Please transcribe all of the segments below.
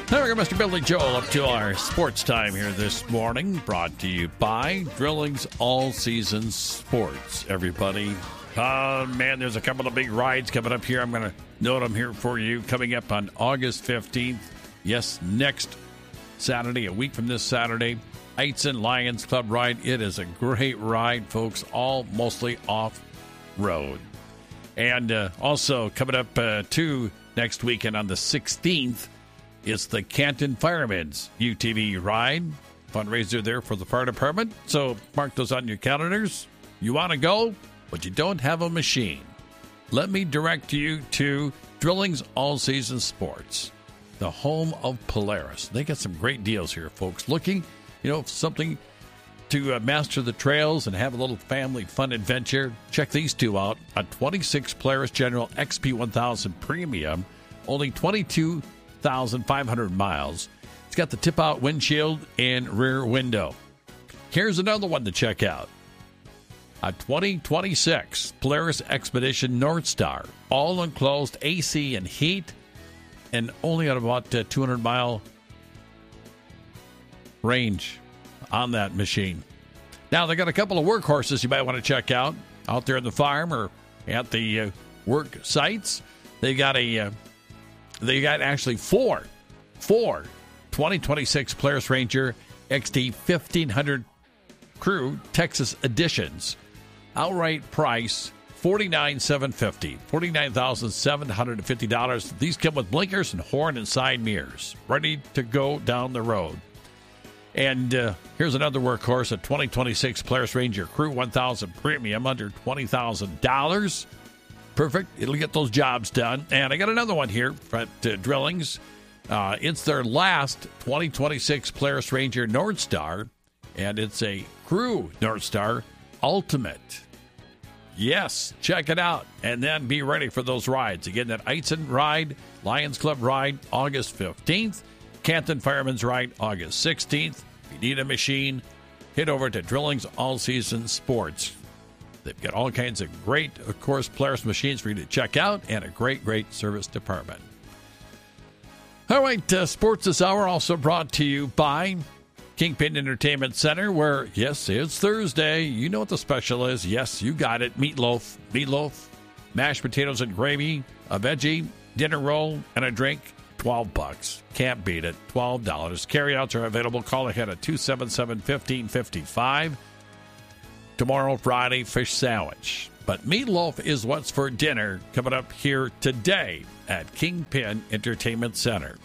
There we go, Mr. Billy Joel, up to our sports time here this morning. Brought to you by Drilling's All Season Sports, everybody. Man, there's a couple of big rides coming up here. I'm going to note them here for you. Coming up on August 15th. Yes, next Saturday, a week from this Saturday. Eitzen Lions Club ride. It is a great ride, folks, all mostly off-road. And also coming up to next weekend on the 16th, it's the Canton Firemen's UTV ride. Fundraiser there for the fire department. So mark those on your calendars. You want to go, but you don't have a machine. Let me direct you to Drilling's All Season Sports, the home of Polaris. They got some great deals here, folks. Looking, something to master the trails and have a little family fun adventure. Check these two out. A 26 Polaris General XP1000 Premium, only 22,500 miles. It's got the tip-out windshield and rear window. Here's another one to check out. A 2026 Polaris Expedition Northstar, all enclosed AC and heat, and only at about 200-mile range on that machine. Now, they got a couple of workhorses you might want to check out there in the farm or at the work sites. They got actually four 2026 Polaris Ranger XD 1500 Crew Texas editions. Outright price $49,750. These come with blinkers and horn and side mirrors, ready to go down the road. And here's another workhorse, a 2026 Polaris Ranger Crew 1000 Premium, under $20,000. Perfect. It'll get those jobs done. And I got another one here at Drillings. It's their last 2026 Polaris Ranger Northstar, and it's a Crew Northstar Ultimate. Yes, check it out, and then be ready for those rides. Again, that Eitzen ride, Lions Club ride, August 15th. Canton Fireman's ride, August 16th. If you need a machine, head over to Drilling's All Season Sports. They've got all kinds of great, of course, Polaris machines for you to check out, and a great service department. All right, sports this hour also brought to you by Kingpin Entertainment Center, where, yes, it's Thursday. You know what the special is. Yes, you got it. Meatloaf, mashed potatoes and gravy, a veggie, dinner roll, and a drink. $12. Can't beat it. $12. Carryouts are available. Call ahead at 277-1555. Tomorrow, Friday, fish sandwich. But meatloaf is what's for dinner coming up here today at Kingpin Entertainment Center.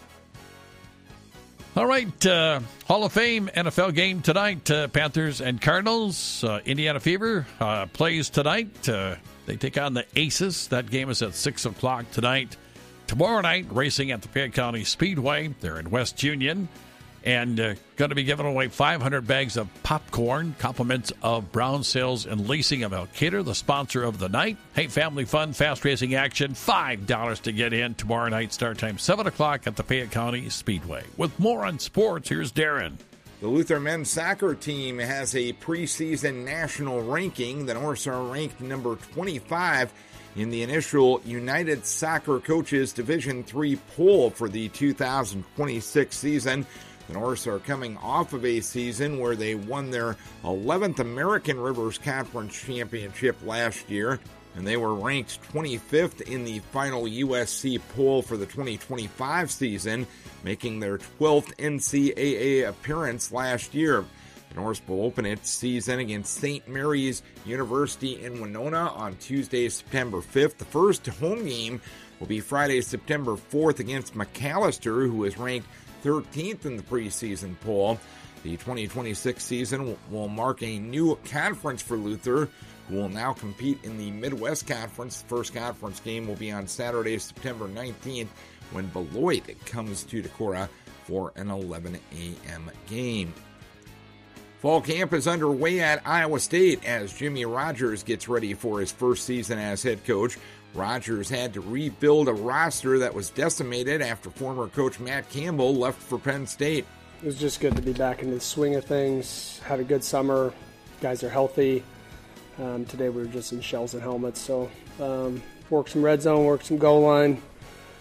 All right, Hall of Fame NFL game tonight. Panthers and Cardinals. Indiana Fever plays tonight. They take on the Aces. That game is at 6 o'clock tonight. Tomorrow night, racing at the Fayette County Speedway. They're in West Union. And going to be giving away 500 bags of popcorn, compliments of Brown Sales and Leasing of Elkader, the sponsor of the night. Hey, family fun, fast racing action, $5 to get in. Tomorrow night, start time 7 o'clock at the Fayette County Speedway. With more on sports, here's Darren. The Luther men's soccer team has a preseason national ranking. The Norse are ranked number 25 in the initial United Soccer Coaches Division III poll for the 2026 season. The Norse are coming off of a season where they won their 11th American Rivers Conference Championship last year, and they were ranked 25th in the final USC poll for the 2025 season, making their 12th NCAA appearance last year. The Norse will open its season against St. Mary's University in Winona on Tuesday, September 5th. The first home game will be Friday, September 4th against McAllister, who is ranked 13th in the preseason poll. The 2026 season will mark a new conference for Luther, who will now compete in the Midwest Conference. The first conference game will be on Saturday, September 19th, when Beloit comes to Decorah for an 11 a.m. game. Fall camp is underway at Iowa State as Jimmy Rogers gets ready for his first season as head coach. Rogers had to rebuild a roster that was decimated after former coach Matt Campbell left for Penn State. It was just good to be back into the swing of things. Had a good summer. Guys are healthy. Today we were just in shells and helmets. So worked some red zone, worked some goal line.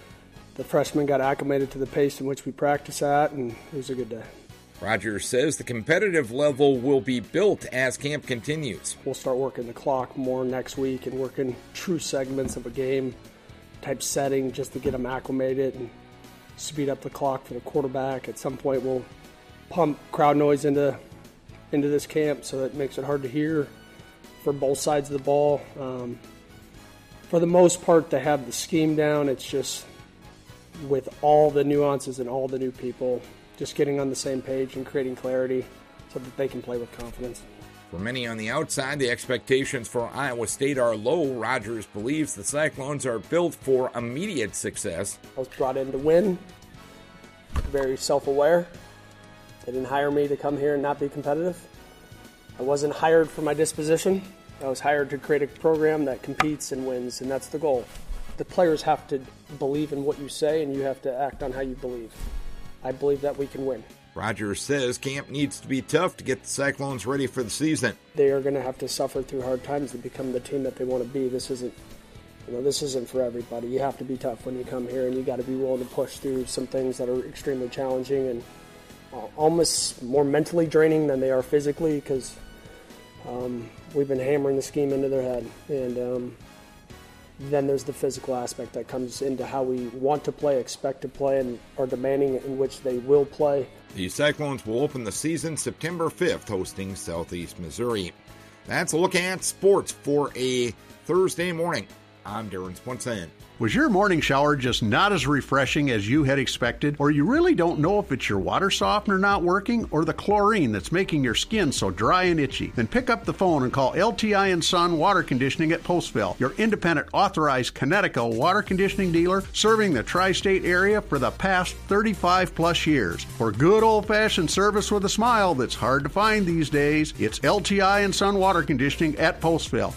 the freshmen got acclimated to the pace in which we practice at, and it was a good day. Rogers says the competitive level will be built as camp continues. We'll start working the clock more next week and working true segments of a game type setting just to get them acclimated and speed up the clock for the quarterback. At some point, we'll pump crowd noise into this camp so that it makes it hard to hear for both sides of the ball. For the most part, they have the scheme down. It's just with all the nuances and all the new people, just getting on the same page and creating clarity so that they can play with confidence. For many on the outside, the expectations for Iowa State are low. Rogers believes the Cyclones are built for immediate success. I was brought in to win, very self-aware. They didn't hire me to come here and not be competitive. I wasn't hired for my disposition. I was hired to create a program that competes and wins, and that's the goal. The players have to believe in what you say, and you have to act on how you believe. I believe that we can win. Rogers says camp needs to be tough to get the Cyclones ready for the season. They are going to have to suffer through hard times to become the team that they want to be. This isn't for everybody. You have to be tough when you come here, and you got to be willing to push through some things that are extremely challenging and almost more mentally draining than they are physically, because we've been hammering the scheme into their head. And then there's the physical aspect that comes into how we want to play, expect to play, and are demanding in which they will play. The Cyclones will open the season September 5th, hosting Southeast Missouri. That's a look at sports for a Thursday morning. I'm Darren Swanson. Was your morning shower just not as refreshing as you had expected? Or you really don't know if it's your water softener not working or the chlorine that's making your skin so dry and itchy? Then pick up the phone and call LTI & Son Water Conditioning at Postville, your independent authorized Connecticut water conditioning dealer serving the tri-state area for the past 35 plus years. For good old-fashioned service with a smile that's hard to find these days, it's LTI & Son Water Conditioning at Postville.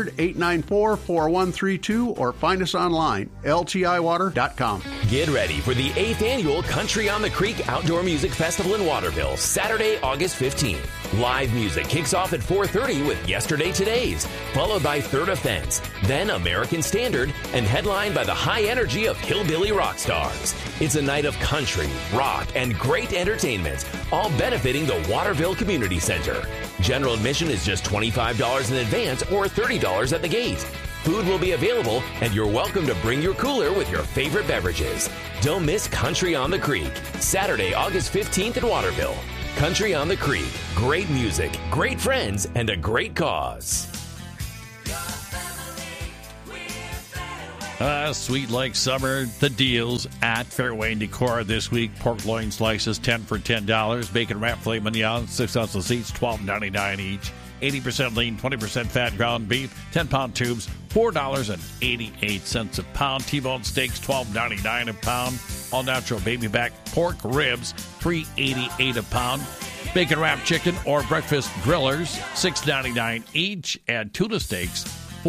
800-894-4132 or find us online. LTIwater.com. Get ready for the 8th annual Country on the Creek Outdoor Music Festival in Waterville, Saturday, August 15th. Live music kicks off at 4:30 with Yesterday Todays, followed by Third Offense, then American Standard, and headlined by the high energy of Hillbilly Rock Stars. It's a night of country, rock, and great entertainment, all benefiting the Waterville Community Center. General admission is just $25 in advance or $30 at the gate. Food will be available, and you're welcome to bring your cooler with your favorite beverages. Don't miss Country on the Creek, Saturday, August 15th in Waterville. Country on the Creek, great music, great friends, and a great cause. Sweet like summer, the deals at Fairway Decor this week. Pork loin slices, 10 for $10. Bacon wrap filet mignon, 6 ounces each, $12.99 each. 80% lean, 20% fat ground beef, 10-pound tubes, $4.88 a pound. T-bone steaks, $12.99 a pound. All natural baby back pork ribs, $3.88 a pound. Bacon wrapped chicken or breakfast grillers, $6.99 each. And tuna steaks,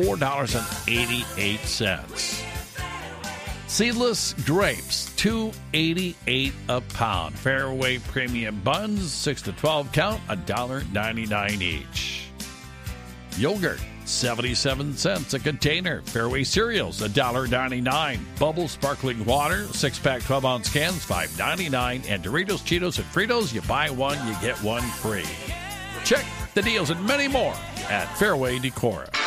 $4.88. Seedless grapes, $2.88 a pound. Fairway premium buns, 6 to 12 count, $1.99 each. Yogurt, 77 cents a container. Fairway cereals, $1.99. Bubble sparkling water, 6-pack 12-ounce cans, $5.99. And Doritos, Cheetos, and Fritos, you buy one, you get one free. Check the deals and many more at Fairway Decor.